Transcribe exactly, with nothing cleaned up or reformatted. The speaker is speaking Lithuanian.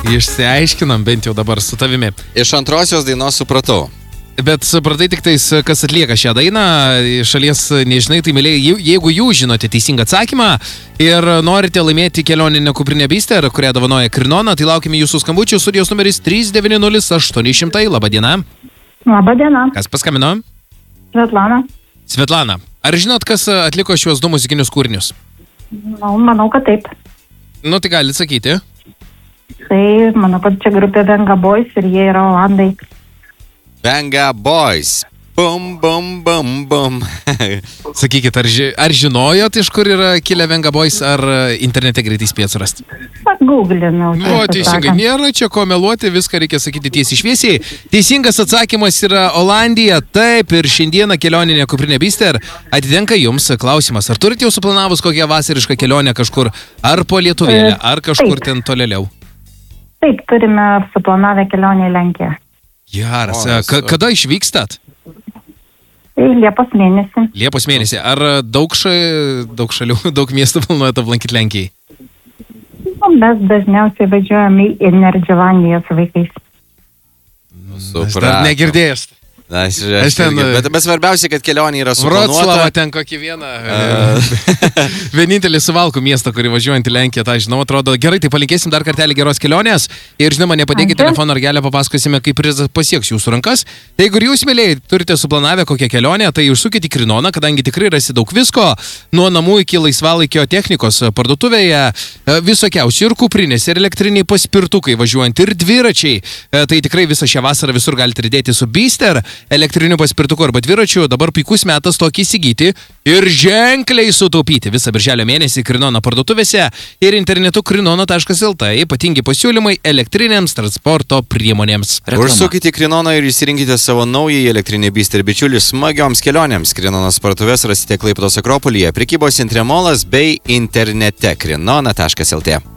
Išsiaiškinam bent jau dabar su tavimi. Iš antrosios dainos supratau. Bet supratai tik tais, kas atlieka šią dainą, šalies nežinai, tai mėlyi, jeigu jūs žinote teisingą atsakymą ir norite laimėti kelioninę kuprinę Bister, kurią dovanoja Krinona, tai laukime jūsų skambučių, studijos numeris trys devyni nulis aštuoni šimtai. Labą dieną. Labą dieną. Kas paskambino? Svetlana. Svetlana, ar žinot, kas atliko šiuos du muzikinius kūrinius? Nu, manau, kad taip. Nu, tai galit sakyti. Tai manau, kad čia grupė Venga Boys ir jie yra olandai. Venga Boys. Bum, bum, bum, bum. Sakykit, ar, ži ar žinojot, iš kur yra kilę Venga Boys, ar internete greitai spėjot surasti? Googlinau. O, teisingai, nėra čia ko meluoti, viską reikia sakyti tiesiai šviesiai. Teisingas atsakymas yra Olandija, taip, ir šiandieną kelioninė kuprinė Bister atitenka jums. Klausimas, ar turite jau suplanavus kokią vasarišką kelionę kažkur, ar po Lietuvėlę, ar kažkur ten tolėliau? Taip, turime suplanavę kelionę į Lenkiją. Geras, Ka kada išvykstat? Liepos mėnesį. Liepos mėnesį. Ar daug, ša daug šalių, daug miestų planuojate aplankyti Lenkijai? Nu, mes dažniausiai važiuojame į Nerdžilandiją su vaikais. Aš dar negirdėjęs. Na, aš, aš, aš ten, bet, bet svarbiausia, kad kelionė yra suplanuota. Vroclavą ten kokį vieną. Vienintelį Suvalkų miestą, kurį važiuojant į Lenkiją, tą žinau, atrodo gerai, tai palinkėsim dar kartelį geros kelionės. Ir žinoma, nepadėkite telefono ragelio, papasakosime, kaip prizas pasieks jūsų rankas. Tai jeigu jūs, mėlyje, turite suplanavę kokią kelionę, tai užsukite į Krinoną, kadangi tikrai rasi daug visko, nuo namų iki laisvalaikio technikos parduotuvėje, visokiausių ir kuprinės, ir elektriniai paspirtukai važiuojant, ir dviračiai. Tai tikrai visą šią vasarą visur galite ridėti su Bister. Elektrinių paspirtukų arba dviračių, dabar puikus metas tokį įsigyti ir ženkliai sutaupyti. Visą birželio mėnesį Krinona parduotuvėse ir internetu krinona taškas el tė. Ypatingi pasiūlymai elektrinėms transporto priemonėms. Užsukite į Krinoną ir įsirinkite savo naująjį elektrinį Bister bičiulį smagioms kelionėms. Krinonos parduotuvės rasite Klaipėdos Akropolyje, prekybos centre Molas bei internete krinona taškas el tė.